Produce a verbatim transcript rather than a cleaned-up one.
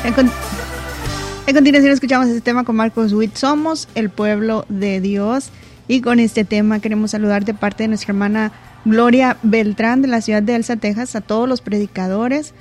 En, con- en continuación escuchamos este tema con Marcos Witt. Somos el pueblo de Dios. Y con este tema queremos saludar de parte de nuestra hermana Gloria Beltrán de la ciudad de Elsa, Texas, a todos los predicadores,